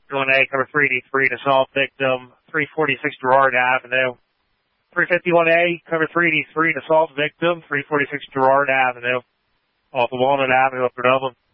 1A, cover 383 to assault victim, 346 Gerard Avenue. 351A, cover 383 to assault victim, 346 Gerard Avenue. Off of Walnut Avenue, up to Dublin.